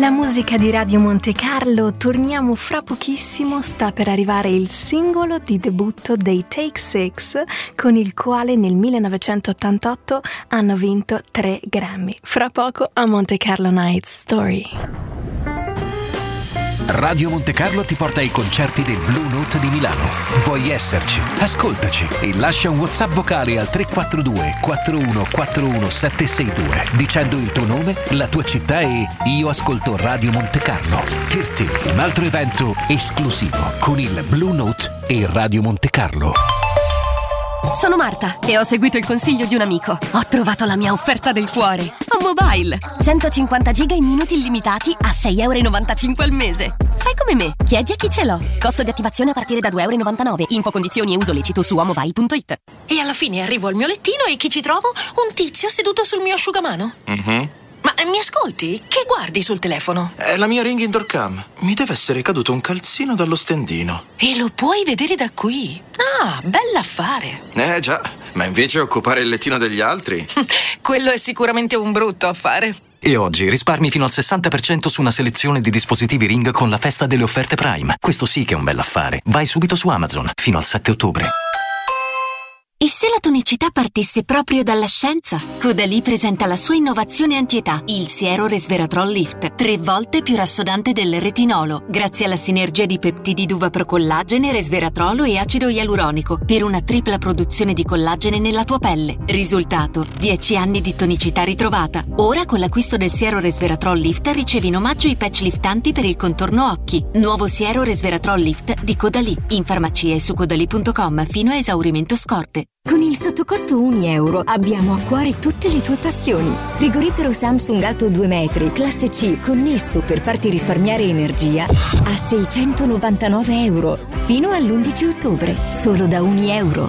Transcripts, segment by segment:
La musica di Radio Monte Carlo, torniamo fra pochissimo, sta per arrivare il singolo di debutto dei Take Six, con il quale nel 1988 hanno vinto 3 Grammy. Fra poco a Monte Carlo Nights Story. Radio Monte Carlo ti porta ai concerti del Blue Note di Milano. Vuoi esserci? Ascoltaci e lascia un WhatsApp vocale al 342 4141 762 dicendo il tuo nome, la tua città e io ascolto Radio Monte Carlo. Per te un altro evento esclusivo con il Blue Note e Radio Monte Carlo. Sono Marta e ho seguito il consiglio di un amico. Ho trovato la mia offerta del cuore. A Mobile 150 giga in minuti illimitati a €6,95 al mese. Fai come me, chiedi a chi ce l'ho. Costo di attivazione a partire da €2,99. Info, condizioni e uso lecito su amobile.it. E alla fine arrivo al mio lettino e chi ci trovo? Un tizio seduto sul mio asciugamano. Ma mi ascolti? Che guardi sul telefono? È la mia Ring Indoor Cam. Mi deve essere caduto un calzino dallo stendino. E lo puoi vedere da qui. Ah, bell'affare. Già, ma invece occupare il lettino degli altri? Quello è sicuramente un brutto affare. E oggi risparmi fino al 60% su una selezione di dispositivi Ring con la festa delle offerte Prime. Questo sì che è un bell'affare. Vai subito su Amazon, fino al 7 ottobre. E se la tonicità partisse proprio dalla scienza? Caudalie presenta la sua innovazione antietà, il siero resveratrol lift, 3 volte più rassodante del retinolo, grazie alla sinergia di peptidi d'uva procollagene, resveratrolo e acido ialuronico, per una tripla produzione di collagene nella tua pelle. Risultato: 10 anni di tonicità ritrovata. Ora con l'acquisto del siero resveratrol lift ricevi in omaggio i patch liftanti per il contorno occhi. Nuovo siero resveratrol lift di Caudalie, in farmacia e su caudalie.com fino a esaurimento scorte. Con il sottocosto €1 abbiamo a cuore tutte le tue passioni. Frigorifero Samsung alto 2 metri, classe C, connesso per farti risparmiare energia a €699, fino all'11 ottobre, solo da €1.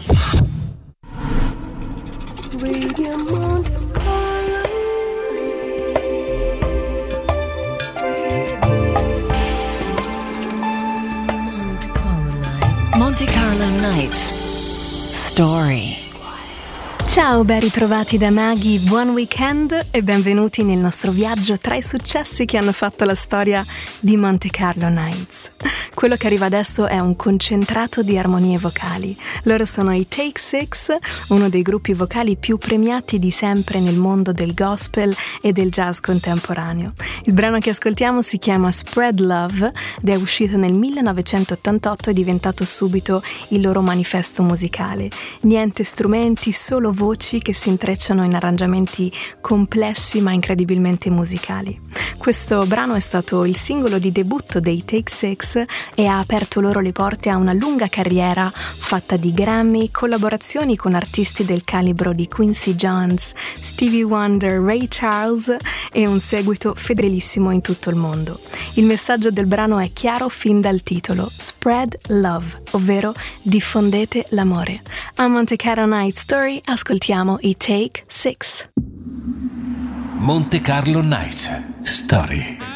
Monte Carlo Nights Story. Ciao, ben ritrovati da Maggie, buon weekend e benvenuti nel nostro viaggio tra i successi che hanno fatto la storia di Monte Carlo Nights. Quello che arriva adesso è un concentrato di armonie vocali. Loro sono i Take Six, uno dei gruppi vocali più premiati di sempre nel mondo del gospel e del jazz contemporaneo. Il brano che ascoltiamo si chiama Spread Love ed è uscito nel 1988 e è diventato subito il loro manifesto musicale. Niente strumenti, solo voci che si intrecciano in arrangiamenti complessi ma incredibilmente musicali. Questo brano è stato il singolo di debutto dei Take Six e ha aperto loro le porte a una lunga carriera fatta di Grammy, collaborazioni con artisti del calibro di Quincy Jones, Stevie Wonder, Ray Charles e un seguito fedelissimo in tutto il mondo. Il messaggio del brano è chiaro fin dal titolo: Spread Love, ovvero diffondete l'amore. A Monte Carlo Night Story ascoltiamo i Take Six. Monte Carlo Nights Story.